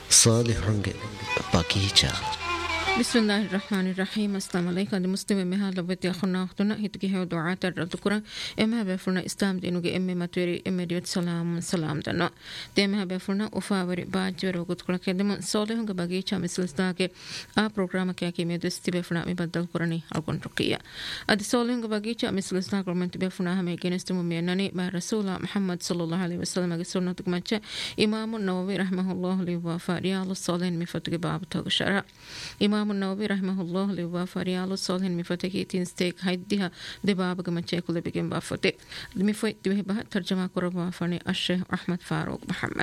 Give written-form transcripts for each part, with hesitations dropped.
صالحونගේ بقيچا بسم الله الرحمن الرحيم السلام عليكم دي مسلم مها لبت يخنا اختنا هتكي هو دعاء الذكر اما بفرنا اسلام دينوගේ emme maturi emme diot salam dana dema befurna ufawari baajwar ugut kula kedem solehunge bagicha mislistake a program ke ki me desti befurna mi badal kurani algon ruqiya adi solehunge bagicha mislistake comment befurna hame genestum me nani ma rasulullah muhammad sallallahu alaihi wasallam ge sunnatuk macha imam an-nawawi rahimahullah li wa fariya al-salihin mi fatge bab tagshara imam النووي رحمه الله لوافا ريال الصالحين مفتكي تنستيك هيدها دباب كما تشيكل بكم بافتي مفوي تبه ترجمة قربا فني الشيخ أحمد فاروق محمد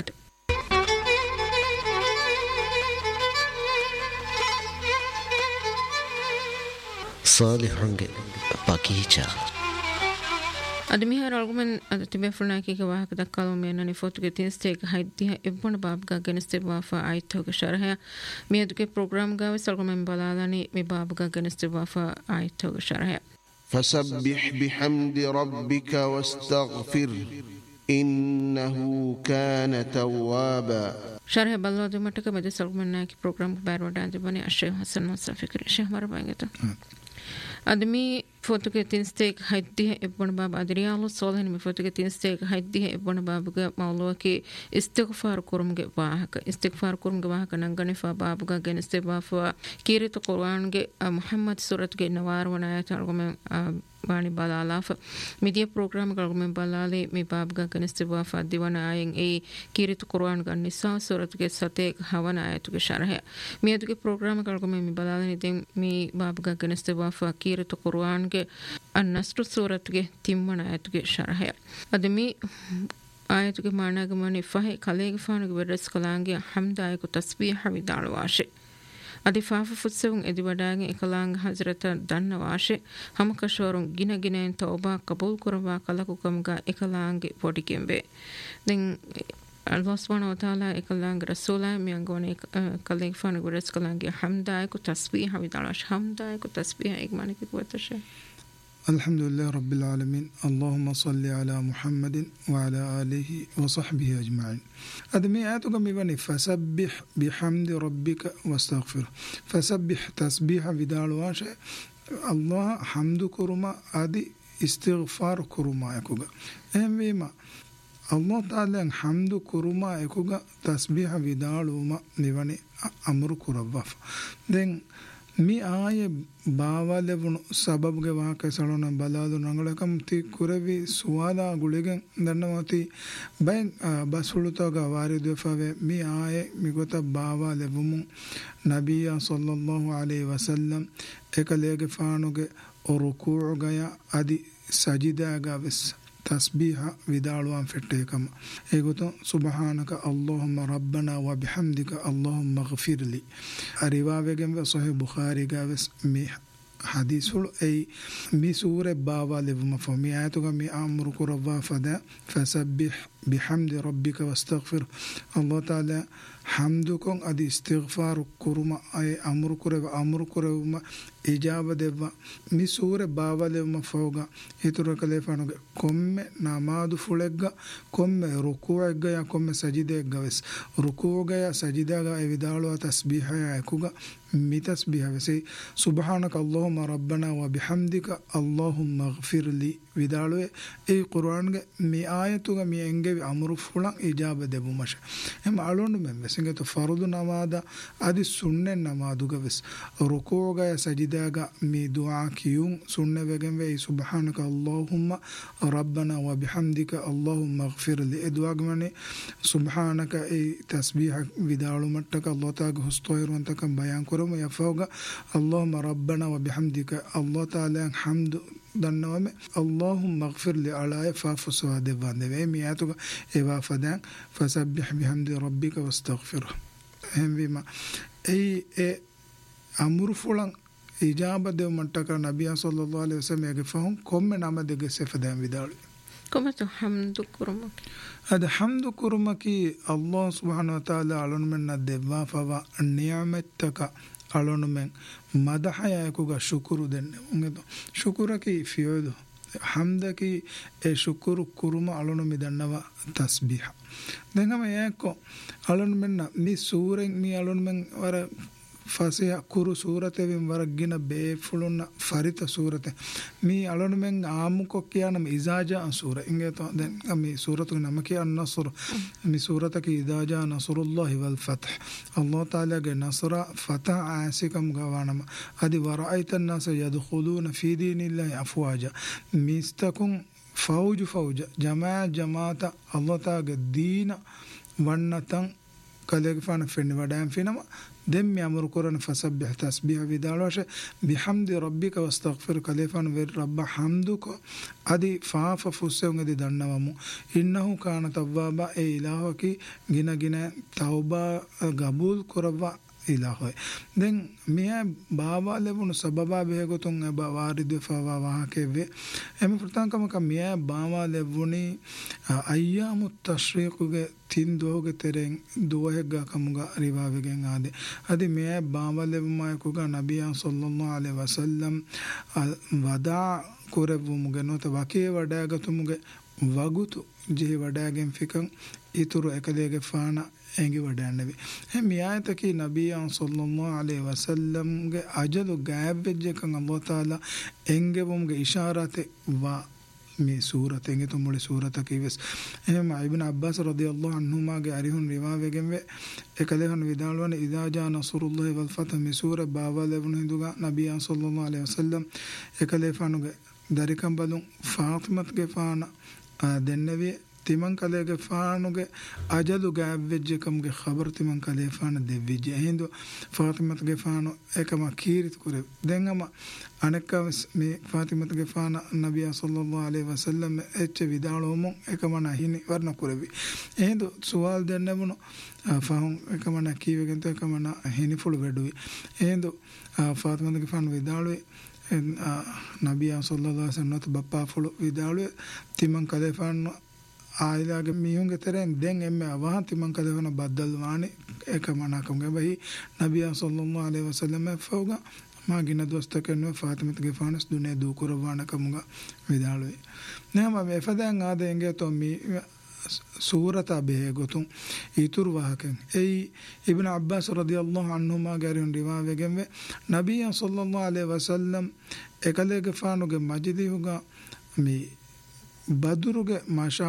صالحونගේ بقيچا admihar argumen tibe furnaki ke wahak dakkalo menani fotuge tinsteg haiddiha ebbon babga geneste wafa aithoge sharha mieduke program gawe argumen balalani me babga geneste wafa aithoge sharha فسبح بحمد ربك واستغفر إنه كان توابا sharha balwa de mataka mede argumen naki program barwada debani ashay hasan musa fikri sheikh marabangeta admi fotuge tinsteg haiddiha ebbon bab adriyalu solhen mi fotuge tinsteg haiddiha ebbon babga mawluki istighfar kurumge wahaka nangane fa babga geneste bafa kirit qur'ange muhammad suratge nawar wanayat argumen wani balalafa media program argumen balale mi babga geneste bafa diwana ayen e kirit qur'an gan nisa suratge sate hawana ayatuge sharha mi aduge program argumen mi balale den mi babga geneste bafa kirit qur'an النصر سورة تيمنا آياتك شرحها أدمي آياتك معنى كمان فهي كليك فانك برس كلانجي حمد آيك تسبيح ودار واشي أدي فاف فتسون إدي بداعي إكلانج حضرت دان واشي هم كشورون جنا توبة قبول كربا كلاكو كمغا إكلانج بودي كيمبي دين الله سبحانه وتعالى إكلانج رسولا ميانغوني كليك فانك برس كلانجي حمد آيك تسبيح ودار واشي حمد آيك تسبيح إجماني كبوتشي الحمد لله رب العالمين اللهم صل على محمد وعلى آله وصحبه أجمعين أدمي آتك مبني فسبح بحمد ربك واستغفر فسبح تسبيح بدال واشي الله حمد كرما أدي استغفار كرما يكوغا أميما الله تعالى حمد كرما يكوغا تسبيح بدال وما مبني أمر كرباف دين mi aaye baawalevunu sababge waake salona baladu nangalakam ti kurevi suwala guligen dannamati bain basulutoga waridu fave mi aaye migota baawalevumu nabiya sallallahu alaihi wasallam ekalege faanuge rukuu gaya adi sajida gaves تسبيح ودالوان فتيكم ايغوتو سبحانك اللهم ربنا وبحمدك اللهم اغفر لي اريواوغم صحيح بخاري غاوس مي حديث اي مي سوره بابا لفما فمي ايتو مي امر كروا فدا فسبح بحمد ربك واستغفر الله تعالى حمدكم ادي استغفار كرما اي امر كروا إجابة دبا مسورة بابا لما فوقا يترى كلفانو كم نماذ فلقا كم ركوع يا كم سجدة جوس ركوع يا سجدة جا إبدالو تسبيح يا كوجا متسبيح بس سبحانك اللهم ربنا وبحمدك اللهم اغفر لي بدالو أي قرآن مي آية مي إنجي أمر فلان إجابة دبو مش هم علون من بس إنك تفرض نماذا أدي سنة نماذ جوس ركوع يا سجدة مي دعاء كيوم سنة بجنب سبحانك اللهم ربنا وبحمدك اللهم اغفر لي ادعاء مني سبحانك اي تسبيح بدالو متك الله تعالى هستوير وانتك بيان كرم يفوق اللهم ربنا وبحمدك الله تعالى حمد دنوم اللهم اغفر لي على فافس ودبان مياتك ايوا فدان فسبح بحمد ربك واستغفره هم بما اي امر فلان إجابة دو منتقى نبي صلى الله عليه وسلم يقفهم كم نام دقى سفدان بدال كم حمد كرمك هذا حمد كرمك الله سبحانه وتعالى على من الدبا فوا نعمتك على من مدح يكوغا شكر دن شكرك فيعود hamdaki e shukuru kuruma alonu midannava tasbiha dengama yeko alonu menna mi suren mi alonu men wara fasiha kuru surate vim waragina be fulunna farita surate mi alonu men aamuko kiyanam izaja sura ingeto den mi suratu namaki an-nasr mi surata ki izaja nasrullah wal fath Allah taala ge nasra fatah asikam gawanama adi wara'aita an-nas yadkhuluna fi dinillahi afwaja mistakun fauja jamaata Allah taala deena wannatan kalege fana fenni wadam finama dem mi amur koran fasabbih tasbih vidalwashe bihamdi rabbika wastaghfir kalefan wir rabba hamduko adi faafa fussenge di dannavamu innahu kana tawwaba e ilahaki gina tauba gabul korwa ilahoy den miya baba lebunu sababa behegotun eba waridu fawa wahakeve emi furtankam ka miya baba lebuni ayyamut tashriquge tin doge tereng dohegga kamuga riwavegen ade adi miya baba lebuma kuga nabiyan sallallahu alaihi wasallam wada korevumuge nota wake wadagatumuge wagutu jehi wadagen fikan ituru ekalege faana engi wadannevi hem ayataki nabiyan sallallahu alaihi wasallam ge ajalu gaabejje kan Allah taala engevumge isharate wa mi surate enge to mole surata kives hem ibn abbas radiyallahu anhuma ge arihun riwavegen ve ekalehun vidalwan idha jaa nasrullahi wal fath mi sura bawalevun hinduga nabiyan sallallahu alaihi wasallam ekalefanuge darikam balun fatimat ge faana dennevi timan kalege faanuge ajalu gaavejje kamge khabar timan kale faana devejje hindu fatimat ge faanu ekama kirit kure dengama anekka me fatimat ge faana nabiya sallallahu alaihi wasallam ecce vidalomo ekama na hini warna kurevi hindu suwal dennebuno fahun ekama na kiwegen to ekama na hini fulu veduwi hindu fatimat ge faanu vidalwe nabiya sallallahu alaihi wasallam bappa fulu vidalwe timan kale faanu ආයිලාගේ මියුන්ගේ තරෙන් දැන් එම්ම අවහන්ති මං කලවන බද්දල් වානේ එකමනකම්ගේ බහි නබියා සල්ලල්ලාහු අලයිහි වසල්ලම ෆෝගා මාගින දොස්තකන ෆාතිමත්ගේ ෆානස් දුනේ දූ කරවාන කමුගා විදාලුවේ නෑම මේ ෆදන් ආදෙන්ගේ තොමි සූරත බේ ගොතුන් ඊතුරු වහකෙන් ඒ ඉබ්න අබ්බාස් රදියල්ලාහු අන්හුමා ගරින් රිවාවෙගෙන් වේ නබියා සල්ලල්ලාහු අලයිහි වසල්ලම් එකලේගේ ෆානුගේ මජිදිහුගා මේ badurge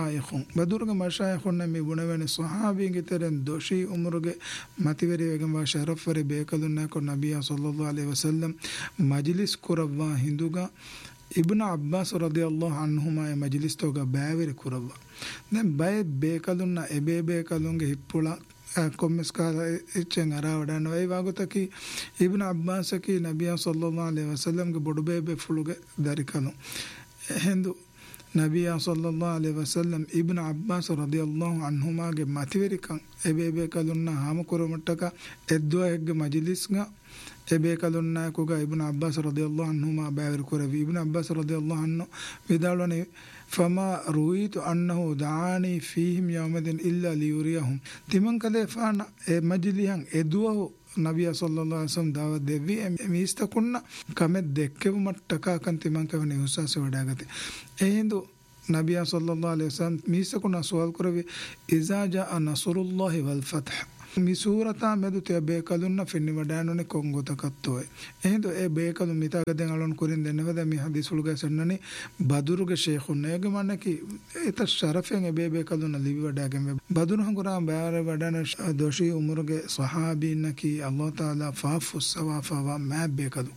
mashaykhun me bunavene sahabinge teren doshi umruge mativeri vegama sharafare bekalunna ko nabiya sallallahu alaihi wasallam majlis kurawwa hinduga ibn abbas radiyallahu anhuma majlis toga baaveri kurawwa den bay bekalunna ebe bekalunge hippula කොම්මස්කාර එච්චෙන් අරවඩන ඒ වගතකි ඉබ්න අබ්බාස් කි නබිය සල්ලල්ලාහු අලයිහි වසල්ලම් ගේ බොඩු බේබේ ෆුලුගේ දරිකනු හෙන්දු නබිය සල්ලල්ලාහු අලයිහි වසල්ලම් ඉබ්න අබ්බාස් රදියල්ලාහු අන්හුමා ගේ මතිවරිකන් එබේබේ කලුන්න හාම කරමට්ටක එද්දුව එක්ගේ මජ්ලිස්ගා එබේ කලුන්න කුගා ඉබ්න Abbas රදියල්ලාහු අන්හුමා බෑවර කරවි ඉබ්න Abbas රදියල්ලාහු අන්හු විදාලනේ فما رويت أنه دعاني فيهم يومئذ إلا ليريهم تمن كده فانا مجليان ادوه نبي صلى الله عليه وسلم دعوت دبي ميستكنا كمد دكه متكا كان تمن كونه حساس وډاګته ايندو نبي صلى الله عليه وسلم ميستكنا سوال كروي اذا جاء نصر الله والفتح mi surata medu te bekalunna finni wadanone kongota kattoy ehdo e bekalu mitaga den alon kurin den wada mi hadisul ga sannani baduruge sheikhun ege manaki eta sharafen e bekalunna livi wadagem badun hangura baare wadana doshi umurge sahabinaki allah taala fafu sawafa wa ma bekalu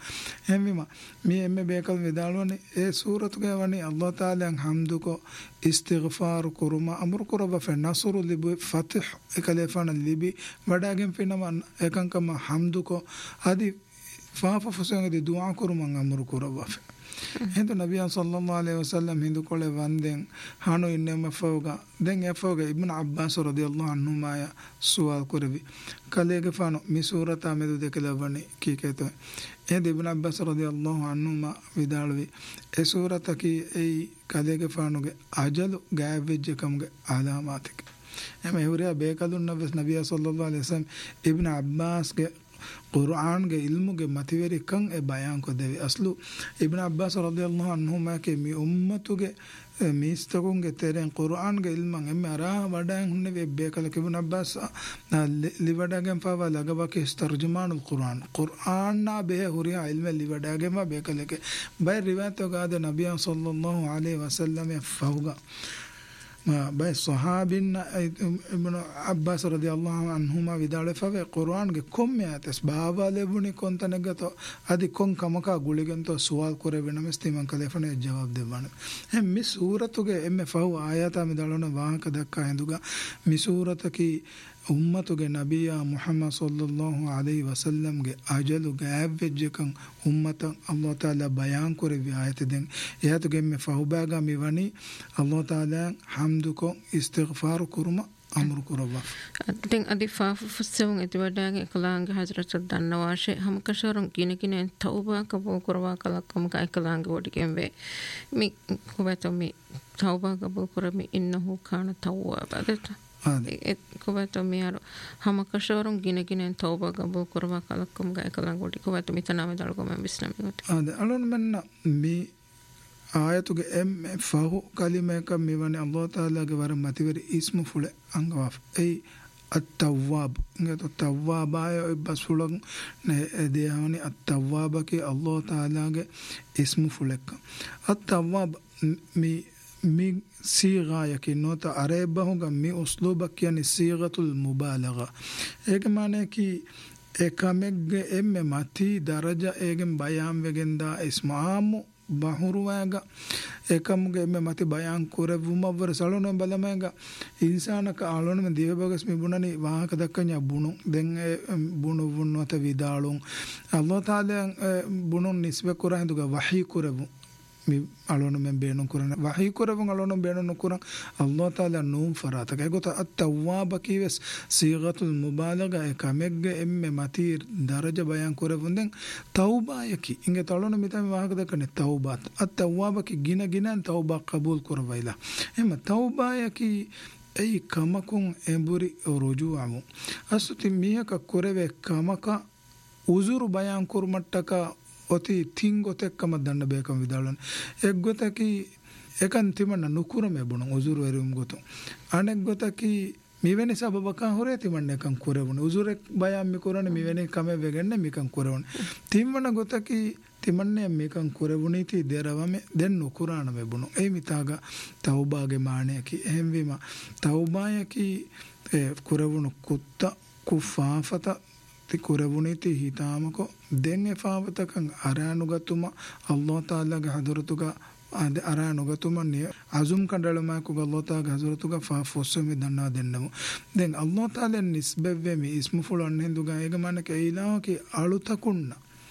hemima mi emme bekalu vidalone e suratu ge wani allah taala hamduko istighfar kuruma amur kuraba fa nasru libi fatih ekalefana libi wadagen finama ekankama hamduko adi faafa fusange du'a kuruma amur kuraba hindu nabiyan sallallahu alaihi wasallam hindu kole wanden hanu innema fawga den efoga ibn abbas radiyallahu anhu maya sual kurbi kalege fano mi surata medu dekelawani kiketo ed ibn abbas radiyallahu anhu ma vidalwi e surata ki ei kalege fano ge ajalu gaavejje kamge alamatik ema huriya bekalun nabis nabiy sallallahu alaihi wasallam ibn abbas ge Qur'an ge ilmu ge mativeri kan e bayan ko devi aslu Ibn Abbas radiyallahu anhuma ke mi ummatu ge මිස්තකුන්ගේ තෙරෙන් කුර්ආන්ගේ ඉල්මන් එම්ම අරා වඩාන් හුන්නේ වෙබ්බේ කල කිබුන අබ්බාස් ලිවඩාගෙන් පාවා ලගබකේ තර්ජමානුල් කුර්ආන් කුර්ආන් නා බේ හුරියා ඉල්ම ලිවඩාගෙන් බේ කලක බයි රිවායතෝ ගාද නබියන් සල්ලල්ලාහු අලයිහි වසල්ලම ෆහුගා බයි සහාබින් ඉබ්න අබ්බාස් රදියල්ලාහු අන්හුමා විදාල ෆවේ කුර්ආන්ගේ කොම්මයාතස් බාවා ලැබුණි කොන්තනගතෝ අදි කොන් කමක ගුලිගෙන්තෝ සුවාල් කර වෙනමස්ති මන් කලෙෆනේ ජවාබ් දෙවන එම් මි සූරතුගේ එම් ෆහු ආයතා මිදලන වාහක දක්කා හඳුගා මි සූරතකි උම්මතුගේ නබියා මුහම්මද් සල්ලල්ලාහු අලයිහි වසල්ලම්ගේ අජලුගේ ඇව්වෙජ්ජකන් උම්මතන් අල්ලාහ් තාලා බයාන් කරවි ආයත දෙන් එහතුගේ මෙ ෆහුබාගා මිවනි අල්ලාහ් තාලා හම්දුකෝ ඉස්තිග්ෆාර් කුරුම අමරු කරවා දැන් අදි ෆාෆුස්සෙන් එතවඩාගේ එකලාංග හජරත් දන්නවාෂේ හමකෂරන් කිනකිනෙන් තවබා කබෝ කරවා කලක්කම කයිකලාංග වඩිකෙන් වේ මි කොබතොමි තවබා කබෝ කරමි ඉන්නහු කාන තවබාදත කොබත මියාර හමකෂවරුන් ගිනගිනෙන් තවබා ගබෝ කරවා කලක්කම ගයකලන් ගොටි කොබත මිතනම දල්ගොම විස්නමිගොටි ආද අලොන් මෙන්න මේ ආයතුගේ එම් ෆහු කලිමක මෙවනේ අල්ලාහ් තාලාගේ වර මතිවරි ඉස්මු ෆුල අංගවාෆ් ඒ අත්තව්වාබ් නේද තව්වාබාය බස්ෆුලන් නේ දෙයවනි අත්තව්වාබකේ අල්ලාහ් තාලාගේ ඉස්මු ෆුලක අත්තව්වාබ් මේ සීගායක නොත අරේබහුග මේ උස්ලූබක් කියන්නේ සීගතුල් මුබාලගා ඒක মানে කි එකමෙග්ගේ එම්මෙ මති දරජා ඒගෙන් බයම් වෙගෙන්දා ඉස්මාමු බහුරුවග එකමුගේ එම්මෙ මති බයම් කරවුමවර සලොන බලමග ඉන්සානක ආලොනම දිවබගස් මිබුණනි වාහක දක්කඤ්ඤ බුණු දෙන් බුණු වුණත විදාලුන් අල්ලාහ් තාලා බුණු නිස්බ කරහිඳුග වහී කරවු mi alonu men beenon kurana wahi kurabun alonu beenon kuran Allah taala num farata kay gota at-tawwab kiwes sigatul mubalagha ekamegge emme matir daraja bayan kurabun den tauba yaki inge talonu mitame wahaka dakane taubat at-tawwab ki gina ginan tauba qabul kurwaila emma tauba yaki ei kamakun emburi ruju'amu asuti miyaka kurave kamaka uzuru bayan kurmattaka ඔති තිංගොතෙක්කම දන්න බේකම විදාලන එක් ගොතකි එකන් තිමන්න නුකුරම එබුණ උසුරු වෙරුම් ගොතු අනෙක් ගොතකි මිවෙනි සබබකා හොරේ තිමන්න එකන් කුරවුන උසුරෙක් බයම් මිකුරන මිවෙනි කම වෙගන්න මිකන් කුරවුන තිම්වන ගොතකි තිමන්නේ මිකන් කුරවුනීති දෙරවම දෙන් නුකුරාන මෙබුණු ඒ මිතාග තවබාගේ මානයකි එහෙම්වීම තවබායකි කුරවුණු කුත්ත කුෆාෆත කුරවුනීති හිතාමකො දෙන්නේ ෆාවතකන් අරානුගතුම අල්ලාහ් තාලාගේ හදරතුග අරානුගතුම නිය අසුම් කණ්ඩලමක අල්ලාහ් තාලාගේ හදරතුග ෆාෆොස්සෙම දන්නා දෙන්නම දැන් අල්ලාහ් තාලා නිස්බෙවෙමි ඉස්මු ෆුලන් හෙන්දුග ඒක මනක ඒලාවකි අලුතකුන්න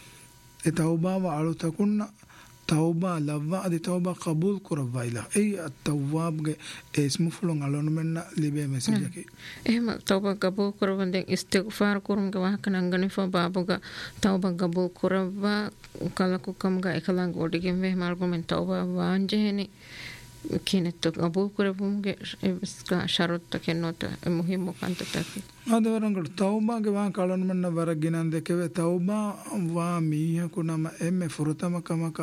ඒ තවබාව අලුතකුන්න තවබා ලව්වා අදි තවබා කබූල් කරවයිලා ඒ අත්තව්වාබ්ගේ ඉස්මු ෆුලන් අලොන මෙන්න ලිබේ මෙසේජ් එකේ එහෙම තවබා කබූල් කරවන් දැන් ඉස්තිග්ෆාර් කුරුම්ගේ වහකනන් ගනිෆා බාබුගා තවබා කබූල් කරවා කලකුකම්ගා එකලං ගොඩගෙන් වේ මාල්ගොමෙන් තවබා වාංජෙහෙනි කිනෙත් කබූල් කරවුම්ගේ ඉස්කා ශරත් කෙනොත මුහිම් මොකන්තත ආදවරංගල තවබාගේ වා කලොන මෙන්න වරගිනන් දෙකේ තවබා වා මීහකුනම එම්මේ ෆුරතම කමක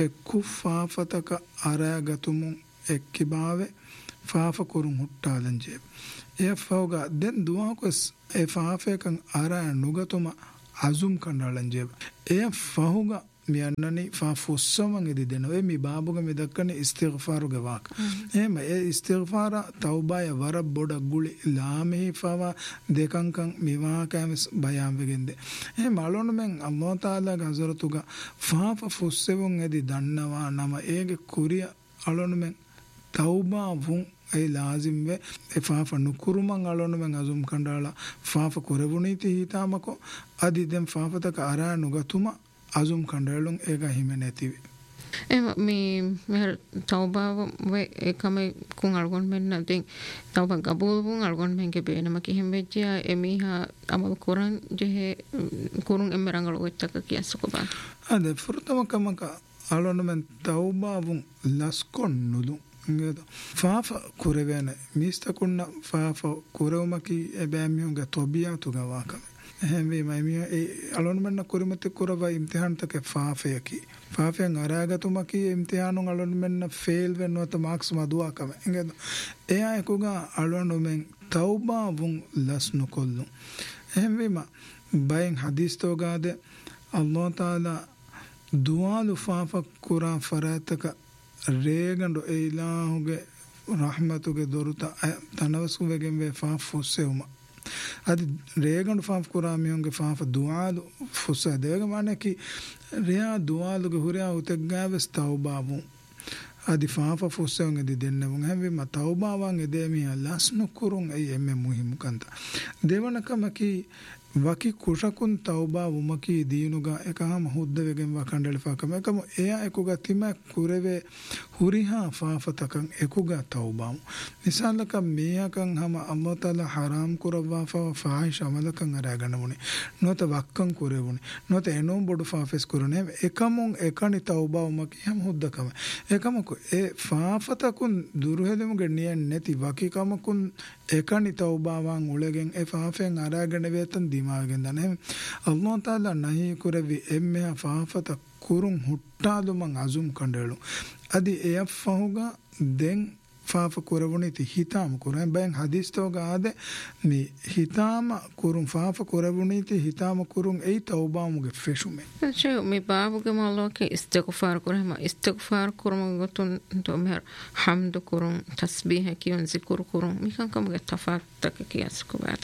එක්කුෆාෆතක අරාගතුමු එක්කිබාවේ ෆාෆ කුරුම් හුට්ටාලංජේ එය ෆෝගා දෙන් දුවාකොස් ඒ ෆාෆේකන් අරා නුගතුම අසුම් කණ්ඩාලංජේ එය ෆහුගා මියන්නනි ෆාෆොස්සමන් එදි දෙනවේ මි බාබුග මෙ දක්කනේ ඉස්තිග්ෆාරුගේ වාක එහෙම ඒ ඉස්තිග්ෆාර තවබාය වර බොඩ ගුලි ලාමෙහි ෆවා දෙකංකන් මිවාකෑම බයම් වෙගෙන්ද එහෙම අලොන මෙන් අල්ලාහ් තාලාගේ හසරතුග ෆාෆොස්සෙවුන් එදි දන්නවා නම ඒගේ කුරිය අලොන මෙන් තවබා වුන් ඒ ලාසිම් වේ ඒ ෆාෆ නුකුරුමන් අලොන මෙන් අසුම් කණ්ඩාලා ෆාෆ කරවුනීති හිතාමකෝ අදි දෙන් ෆාෆතක අරා නුගතුම අසුම් කණ්ඩායලුන් ඒක හිම නැතිවේ එම මේ තවබාව වේ එකම කුන් අල්ගොන් මෙන්න දෙන් තවබා ගබූල් වුන් අල්ගොන් මෙන්ගේ බේනම කිහිම් වෙච්චා එමිහා අමල් කුරන් ජෙහෙ කුරුන් එම රංගල වෙත්තක කියසකබා අද ෆුර්තමකමක අලොන මෙන් තවබා වුන් ලස්කොන් නුදු නේද ෆාෆ කුරවෙන මිස්තකුන්න ෆාෆ කුරවමකි එබෑමියුන්ගේ තොබියාතු ගවාකම එහෙම මේ අලොන් මෙන්න කුරිමත කුරව ඉම්තිහාන් තක ෆාෆයකි ෆාෆෙන් අරාගතුමකි ඉම්තිහානුන් අලොන් මෙන්න ෆේල් වෙන්නවත මාක්ස් මදුවාකම එංගද එයා එකුගා අලොන් මෙන් තෞබා වුන් ලස්නු කොල්ලු එහෙම බයෙන් හදීස් තෝගාද අල්ලාහ් තාලා දුආලු ෆාෆ කුරා ෆරාතක රේගඬු ඒලාහුගේ රහමතුගේ දොරුත තනවසු වෙගෙන් වේ ෆාෆ ෆොස්සෙවම අද රේගඬු ෆාෆ කුරා මියුන්ගේ ෆාෆ දුආලු ෆොස්ස දෙවග මානකි රියා දුආලුගේ හුරියා උතග්ගාවස් තෞබාවු අදි ෆාෆ ෆොස්සෙවගේ දෙන්නමුන් හැම තෞබාවන් එදෙමි ලස්නු කුරුන් ඒ එමෙ මුහිමු කන්ත දෙවනකමකි වකි කුෂකුන් තෞබා වුමකි දීනුගා එකහම හුද්ද වෙගෙන් වකණ්ඩලිෆාකම එකම එයා එකුගා තිම කුරවේ හුරිහා ෆාෆතකන් එකුගා තෞබාමු මිසාලක මේයකන් හම අල්ලාහ් තාලා හරාම් කුරවා ෆාහිෂ අමලකන් අරගනමුනේ නොත වක්කන් කුරෙවුනේ නොත එනොම් බොඩු ෆාෆෙස් කුරනේ එකමුන් එකනි තෞබා වුමකි හම හුද්දකම එකමක ඒ ෆාෆතකුන් දුරුහෙදමුගේ නියන් නැති වකිකමකුන් එකනි තෞබාවන් උලගෙන් ඒ ෆාෆෙන් අරගෙන වේතන් දිමාගෙන් දන්නේ අල්ලාහ් තාලා නහි කුරවි එම්මෙ ෆාෆත කුරුන් හුට්ටාදුමන් අසුම් කණ්ඩලු අදි එය ෆහුගා දෙන් ෆාෆ කුරවුනිති හිතාම කුරෙන් බෙන් හදීස් තෝගාද මේ හිතාම කුරුන් ෆාෆ කුරවුනිති හිතාම කුරුන් ඒ තෞබාමුගේ ෆෙෂුමේ ෂේ මේ බාබුගේ මල්ලෝකේ ඉස්තිග්ෆාර් කුරම ඉස්තිග්ෆාර් කුරම ගොතුන් තොමර් හම්දු කුරුන් තස්බීහ කියන් සිකුර් කුරුන් මිකන් කමගේ තෆාත්තක කියස් කුබාත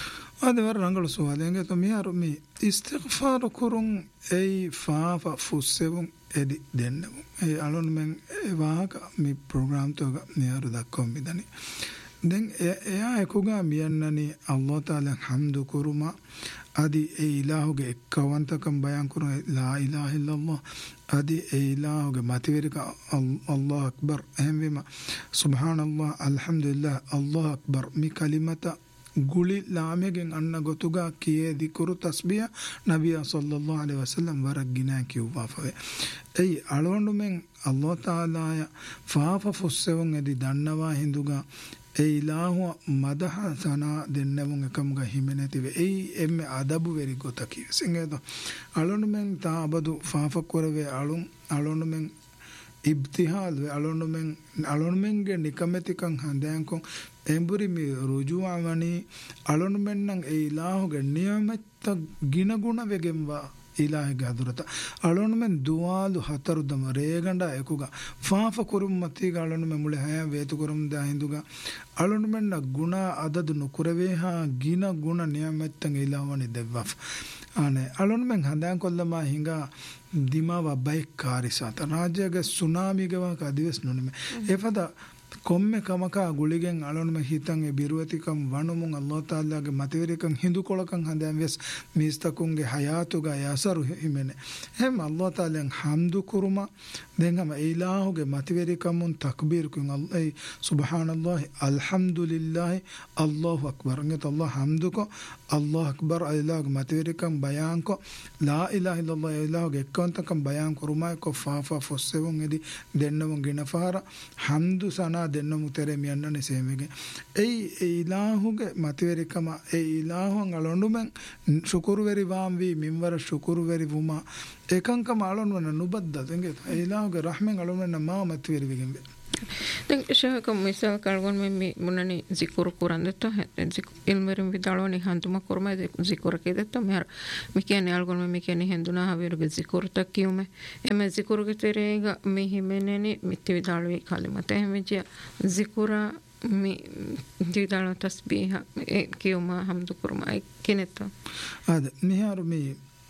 අද වර රංගල සුවාදෙන්ගේ තෝ මියාරු මේ ඉස්තිග්ෆාර් කුරුන් ඒ ෆාෆ ෆුස්සෙවුන් එදි දෙන්නමු ඒ අලොන් මෙන් වාහක මේ ප්‍රෝග්‍රෑම් තෝග මියාරු දක්කොම් මිදනි දැන් එයා එකුගා මියන්නනි අල්ලාහ් තාලා හම්දු කුරුමා අදි ඒ ඉලාහුගේ එක්කවන්තකම් බයන් කරන ලා ඉලාහා ඉල්ලල්ලාහ් අදි ඒ ඉලාහුගේ මතවරික අල්ලාහ් අක්බර් එහෙම සුබ්හානල්ලාහ් අල්හම්දුලිල්ලාහ් අල්ලාහ් අක්බර් මේ කලිමත ගුලි ලාමයෙන් අන්න ගොතුගා කියේ දිකුරු තස්බිය නබිය සල්ලල්ලාහු අලයිහි වසල්ලම් වරක් ගිනා කිව්වා ෆවේ ඒ අලොන්ඩුමෙන් අල්ලාහ් තාලාය ෆාෆ ෆොස්සෙවන් එදි දන්නවා හිඳුගා ඒ ඉලාහුව මදහ සනා දෙන්නමුන් එකමුගා හිමෙනතිව ඒ එම්මෙ අදබු වෙරි ගොතකි සිංගේද අලොන්ඩුමෙන් තා අබදු ෆාෆ කරවේ අලොන්ඩුමෙන් ඉබ්තිහාල් අලොන්ඩුමෙන්ගේ නිකමෙතිකන් හඳයන්කොන් එම්බුරි මේ රුජුවවනි අලොන්ඩුමෙන්නම් ඒ ඉලාහුගේ නියමෙත්ත ගිනගුණ වෙගෙන්වා ඉලාහිගේ හදුරත අලොන්ඩුමෙන් දුවාලු හතරුදම රේගඬ එකුගා ෆාෆ කුරුම් මතිග අලොන්ඩුමෙන් මුල හැය වේතු කුරුම් දා හිඳුගා අලොන්ඩුමෙන්න ගුණ අදදු නුකුරවේහා ගින ගුණ නියමෙත්තන් ඉලාවනි දෙවෆ අනේ අලොන්ඩුමෙන් හඳයන් කොල්ලමා හිඟා දිමාව බයික් කාරිසත රාජ්‍යගේ සුනාමිගව කදිවස් නුනේ එපද කොම්මෙ කමකා ගුලිගෙන් අලොන්ම හිතන් ඒ බිරුවතිකම් වනුමුන් අල්ලාහ් තාලාගේ මතවරිකම් හිඳු කොලකම් හඳයන් වෙස් මිස්තකුන්ගේ හයාතුගා යසරු හිමෙනේ එහෙම අල්ලාහ් තාලෙන් හම්දු කුරුමා දෙංගම ඉලාහුගේ මතවරිකම්ුන් තක්බීර් කුන් අල්ලාහ් සුබ්හානල්ලාහ් අල්හම්දුලිල්ලාහ් අල්ලාහු අක්බර් නේත අල්ලාහ් හම්දුක අල්ලාහ් අක්බර් ඉලාහුගේ මතවරිකම් බයාන්ක ලා ඉලාහා ඉල්ලල්ලාහ් ඉලාහුගේ එක්කන්තකම් බයාන් කුරුමා කො ෆාෆා ෆොස්සෙවුන් එදි දෙන්නමුන් ගිනෆාර හම්දු සනා දෙන්නමු තෙරේ මියන්නනේ සේමගේ ඒ ඉලාහුගේ මතවරිකම ඒ ඉලාහුන් අලොන්ඩුමෙන් ශුකුරු වෙරි වාම් වී මින්වර ශුකුරු වෙරි වුමා ඒකංකම අලොන්වන නුබද්ද දෙංගේ ඒ ඉලාහුගේ රහමෙන් අලොන්වන මා මතවරි වෙගෙන් දැන් ශාකම් මිසල් කල්ගොන් මෙ මුනනි zikr කුරන් දෙත ඉල්මරින් විදාලෝනි හන්තුම කුරම zikr කෙදෙත මෙහර මිකන්නේ අල්ගොන් මෙ කියන්නේ හන්දුනා හවිරුගේ zikr තක්කියුමේ එමෙ zikr ගේ තෙරේග මෙහිමෙනනි මිත්‍ය විදාලෝයි කලිමත එහෙමෙජ zikr mi විදාලෝ තස්බීහ කියුමා හම්දු කුරම කෙනෙත අද මෙහර මේ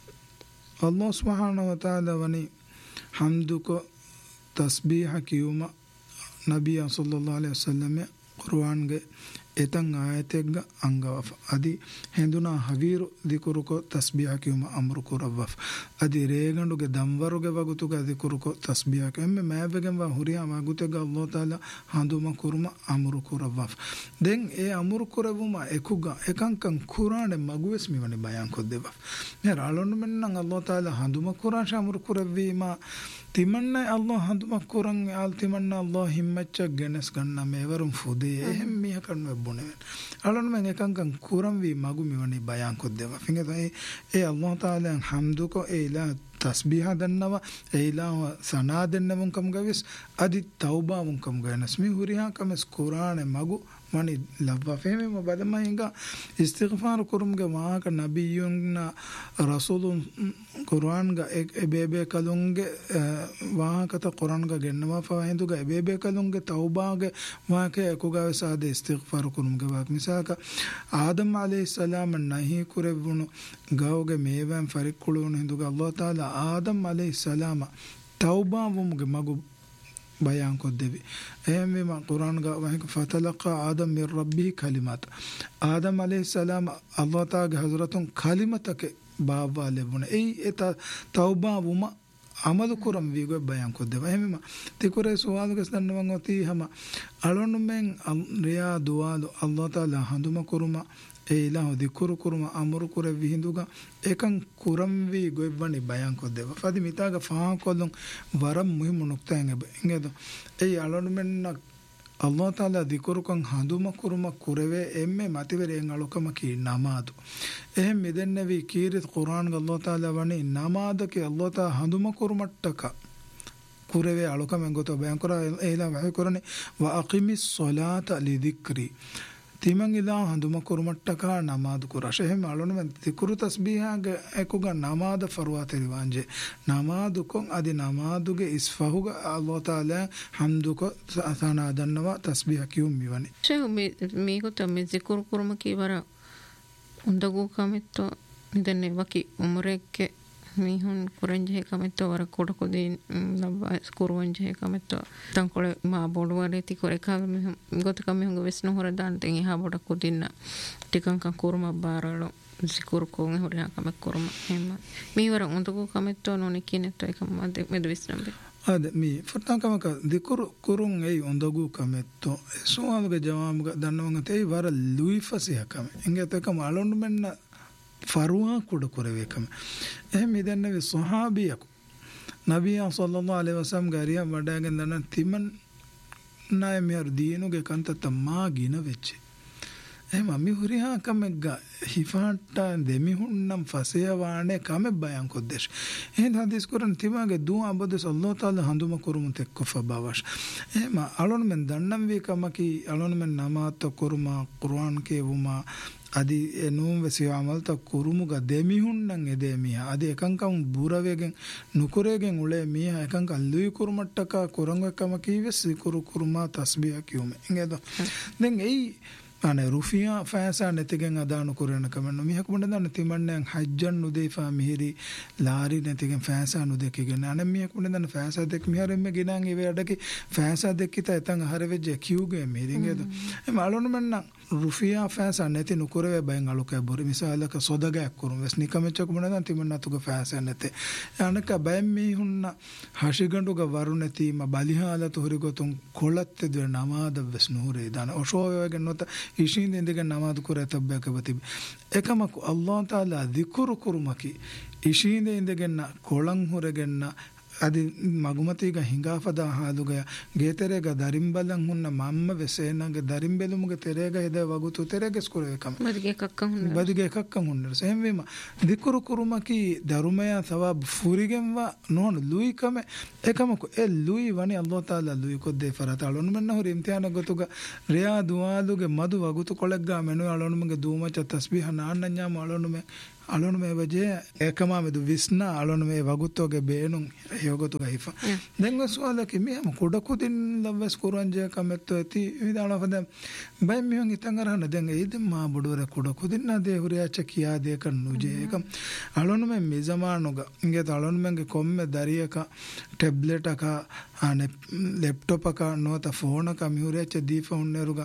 අල්ලාහ් සුබ්හානහු වතාලා වනි හම්දුක තස්බීහ කියුමා නබිය සල්ලල්ලාහු අලයිහි වසල්ලම කුර්ආන්ගේ එතන් ආයතෙග්ග අංගවෆ අදි හෙඳුනා හවීරු දිකුරුකෝ තස්බීහ කියුම අම්රු කුරවෆ අදි රේගඬුගේ දම්වරුගේ වගුතුගේ දිකුරුකෝ තස්බීහ කෙම්මෙ මෑවගෙන් වා හුරියා වගුතෙග අල්ලාහ් තාලා හඳුම කුරුම අම්රු කුරවෆ දෙන් ඒ අම්රු කුරවුම එකුගා එකංකන් කුර්ආනේ මගුවෙස් මිවනේ බයන් කොද්දෙව මෙ රාලොන්න මෙන්නම් අල්ලාහ් තාලා හඳුම කුර්ආන් අම්රු කුරවීම තිමන්න අල්ලාහ් හඳුමක් කුරන් ආල් තිමන්න අල්ලාහ් හිම්මච්ච ගෙනස් ගන්න මේවරුම් ෆුදේ එහෙම මිය කන්න බොනේ අලොන් මං එකංකන් කුරන් වී මගු මිවනි බයන් කොද්දවා ෆින්ගේ ඒ අල්ලාහ් තාලා හම්දුක ඒලා තස්බීහ දන්නවා ඒලා සනා දෙන්නමුන් කම් ගවිස් අදි තෞබා මුන් කම් ගනස් මි හුරිහා කමස් කුරාන මගු මනි ලබ්වා ෆෙමෙ බදමයිංග ඉස්තිග්ෆාර කුරුම්ගේ මාක නබියුන් රසූලුන් කුරාන්ගේ එබේබේ කලුන්ගේ වාහකත කුරාන්ගේ ගෙන්නවා ෆවහින්දුගේ එබේබේ කලුන්ගේ තෞබාගේ වාකේ කුගාව සාද ඉස්තිග්ෆාර කුරුම්ගේ වාක් මිසාක ආදම් අලයිහිස්සලාම් නහි කුරෙවුණු ගාවගේ මේවන් ෆරිකුළුණු හින්දුගේ අල්ලාහ් තාලා ආදම් අලයිහිස්සලාම තෞබා වුමුගේ මගු බයන් කොද්දෙවි එහෙම මේ කුරාන් ගා වහික ෆතලqa ආදම් මින් රබ්බිහි කලිමත් ආදම් අලයිහිස්සලාම අල්ලාහ් තාගේ හසරතුන් කලිමතක බාවා ලැබුණ ඒ තෞබා වුම අමල කුරම් වීගො බයන් කොද්දෙව එහෙම තිකුරේ සුවාලකස් දන්නවන් ඔති හැම අලොන්නු මෙන් රියා දුවාලු අල්ලාහ් තාලා හඳුම කුරුම ඒලා දිකුරු කුරුම අමරු කුර විහිඳුගා එකන් කුරම් වී ගොයිවනි බයන් කොද්දෙව ෆදි මිතාග ෆාහ කොල්ලොන් වරම් මුහිම නුක්තයන් එංගෙද ඒ අලොන්නු මෙන් අල්ලාහ් තාලා දිකුරුකන් හඳුම කුරුම කුරවේ එම්මේ මතිවරෙන් අලොකම කී නමාදු එහෙම මෙදෙන්නවි කීරිත් කුරාන් අල්ලාහ් තාලා වනි නමාදක අල්ලාහ් තාලා හඳුම කුරුමට්ටක කුරවේ අලොකම ගොත බයන් කරා ඒලා වහි කරන්නේ වඅකිමිස් සලාත ලිදික්රි තිමන් ඉලා හඳුම කුරුමට්ටක නමාද කුරෂ එහෙම අලොනම තිකුරු තස්බීහාග එකුග නමාද ෆරුවාතේ වංජේ නමාදුකොන් අදි නමාදුගේ ඉස්ෆහුග අල්ලාහ් තාලා හම්දුක සනා දන්නවා තස්බීහ කියුම් මිවනි මේක තමයි zikur කුරුම කීවර උන්දගු කමෙත්තෝ නිදන්නේ වකි උමරෙක්ගේ මිහුන් කුරංජේ කමෙත්තෝ වර කොඩකො දෙන් ලබ්වා කුරුංජේ කමෙත්තෝ තංකොල මා බොඩවරේ ති කොරේකා මිහුන් ගොතක මිහුන් වෙස්න හොර දාන් තෙන් එහා බොඩ කොදින්න ටිකං කන් කුරුම බාරලෝ zikur කොන් හොරයා කම කුරුම එම මීවර උන්දගු කමෙත්තෝ නොනි කිනෙත්තෝ එකම මෙද විස්නම්බේ අද මේ ෆර්තාකමක දිකුරු කුරුන් ඒ උන්දගු කමෙත්තෝ සෝවාලගේ ජවාමුග දන්නවංග තේ වර ලුයිෆසියකම එංගතකම අලොන්ඩු මෙන්න ෆරුවා කුඩ කුරවේකම එහෙම ඉදන්නේ සහාබියකු නබියා සල්ලල්ලාහු අලයිහි වසල්ලම් ගාරියා වඩාගෙන දන්න තිමන් නාය මෙහර දීනුගේ කන්තත මා ගින වෙච්ච එහෙම මිහුරිහා කමෙග්ග හිෆාට දෙමිහුන්නම් ෆසය වානේ කම බයන් කොද්දේශ එහෙන් හදිස් කුරන් තිමාගේ දුව අබද සල්ලල්ලාහු තාලා හඳුම කුරුම තෙක්ක ෆබවෂ එහෙම අලොන් මෙන් දන්නම් වේ කමකි අලොන් මෙන් නමාත කුරුම කුර්ආන් කේවුමා අදි එනුම් වෙසිය අමල්ත කුරුමුග දෙමිහුන්නන් එදෙමියා අදි එකංකම් බුරවේගෙන් නුකුරේගෙන් උලේ මියා එකංක ලුයි කුරුමට්ටක කුරංගකම කීවෙස් කුරු කුරුමා තස්බිහ කියුමේ ඉංගෙද දැන් එයි අනේ රුෆියා ෆෑසා නැතිගෙන් අදාන කුරණ කමන්න මිහක මොන දන්න තිමන්නන් හජ්ජන් නුදේෆා මිහිරි ලාරි නැතිගෙන් ෆෑසා නුදෙකගෙන අනේ මිහක මොන දන්න ෆෑසා දෙක මිහරෙම ගෙනන් ඒ වැඩකි ෆෑසා දෙකිත එතන් හරවෙජ්ජ කියුගේ මිරින්ගෙද එම අලොන මන්න රුෆියා ෆෑසා නැති නුකුරේ බයෙන් අලුකේ බොරි මිසාලක සොදගයක් කුරුම් වෙස් නිකමෙච්චක මොන දන්න තිමන්නතුක ෆෑසා නැතේ අනක බයෙන් මිහුන්න හෂිගඬුග වරු නැතිම බලිහාලතු හරිගොතුන් කොළත් දෙ නමාද වෙස් නූරේ දාන ඔෂෝයගෙන් නොත ඉෂින් දෙඳගෙන නමාද කුරතබ්බක බති එකමක අල්ලාහ් තාලා දිකුරු කුරුමකි ඉෂින් දෙඳගෙන කොළන් හොරගෙන අදි මගුමතිග හිඟාපදා හාදුගය ගේතරේග දරිම්බලන් හුන්න මම්ම වෙසේනගේ දරිම්බෙලුමුගේ තෙරේග හෙද වගුතු තෙරේග ස්කුරේකම බදිගේ එකක්කම් හුන්නර සෙම්වීම දිකුරු කුරුමකි දරුමය සවාබ් ෆුරිගෙන්වා නොන ලුයිකම එකමක ඒ ලුයි වනි අල්ලාහ් තාලා ලුයි කොද්දේ ෆරතාලොන් මෙන්න හොර ඉම්තිහාන ගතුග රියා දුවාලුගේ මදු වගුතු කොලෙග්ගා මෙනු අලොනුමගේ දූමච තස්බීහ නාන්නඤ්ඤා අලොනුමේ අලොනුමේ වජේ ඒකමා මෙදු විස්නා අලොනුමේ වගුත්තෝගේ බේනුන් යෝගතු ගහිෆා දැන් සුවාලකි මෙහෙම කොඩකුදින් ලවස් කුරංජය කමෙත්තෝ ඇති විදාලවද බයි මියන් ඉතන් අරහන දැන් ඒද මා බොඩවර කොඩකුදින් නාදේ හුරියාච කියා දේ කන්නුජේ එක අලොනුමේ මෙසමානුග ඉංගේ අලොනුමේගේ කොම්මේ දරියක ටැබ්ලට් එක අනේ ලැප්ටොප් එක නොත ෆෝන් එක මිහුරියාච දීෆා උන්නරුග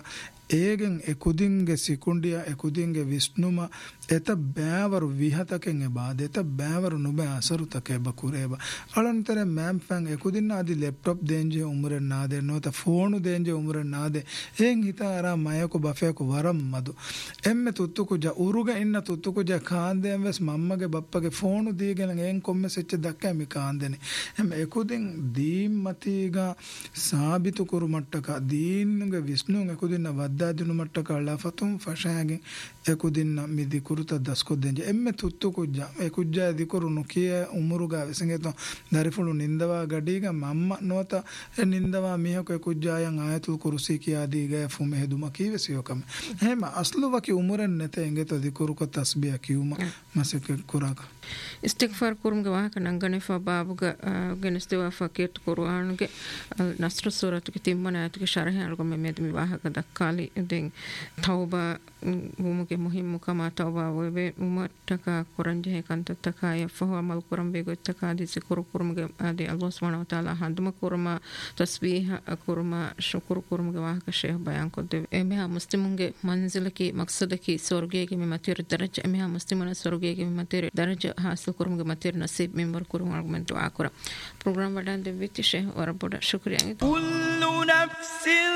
ඒගෙන් එකුදින්ගේ සිකුණ්ඩිය එකුදින්ගේ විස්්ණුම එත බෑවරු විහතකෙන් එබාද එත බෑවරු නුබ අසරුතක එබ කුරේබ අලන්තර මෑම්ෆැන් එකුදින්න අදි ලෙප්ටොප් දේන්ජේ උමරෙන් නාදේ නොත ෆෝනු දේන්ජේ උමරෙන් නාදේ ඒන් හිතාරා මයකු බෆයකු වරම් මදු එම්මෙ තුත්තුකුජ උරුග ඉන්න තුත්තුකුජ කාන්දයෙන් වෙස් මම්මගේ බප්පගේ ෆෝනු දීගෙන ඒන් කොම්ම සෙච්ච දක්කෑමි කාන්දෙන එම එකුදින් දීම්මතිීගා සාබිතු කුරු මට්ටක දීන්ගේ විස්්ණුන් එකුදින්න වද්දාදිනු මට්ටක අල්ලාෆතුම් ෆශාගෙන් එකුදින්න මිදි කුරුත දස්කොද්දෙන්ජ එම්මෙ තුත්තුකුජ එකුජ්ජා දිකුරු නොකිය උමුරුගා වෙසගෙතු දරිෆුළු නින්දවා ගඩීග මම්ම නොත නින්දවා මිහක එකුජ්ජායන් ආයතුල් කුරුසි කියාදීගෑ ෆුම හෙදුම කීවසියෝකම හෙම අස්ලුවකි උමුරෙන් නැත එගෙත දිකුරුක තස්බිය කිව්ම මසක කුරාක ඉස්තිග්ෆාර් කුරුම්ගේ වාහක නංගනේ ෆබාබුග ගෙනස්දවා ෆකීර් කුර්ආන්ගේ නස්ර් සූරතුගේ තිම්මන ආයතුගේ ශරහ අල්ගොම මෙදි වාහක දක්කාලි දෙන් තෞබා මුමුගේ මුහිම්මු කමා තෞබා වෙ උමට්ටක කුරංජේ කන්තතක යෆහ අමල් කුරම් බේගොත්තක දිසි කුරුමුගේ ආදී අල්ලාහ් සුබ්හානහු වතාලා හඳුම කුරම තස්බීහ කුරම ශුක්ර් කුරුමුගේ වාහක ෂේහ් බයන් කොද්දේ එමෙහා මුස්ලිමුන්ගේ මන්සිලකි මක්සදකි ස්වර්ගයේ මෙ මතිර දරජ එමෙහා මුස්ලිමුන ස්වර්ගයේ මෙ මතිර දරජ हासिल करूंगे मतेर नसीब मेंबर करूंगा आर्गुमेंट आकरा प्रोग्राम बढ़ाने दे वित्त शेह और बड़ा शुक्रिया कुल्लु नफ्सिन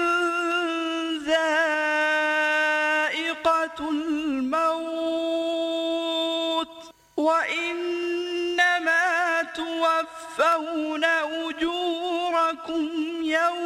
ज़ाइक़तुल मौत व इन्नमा तुवफ़्फ़ौना उजूरकुम यौम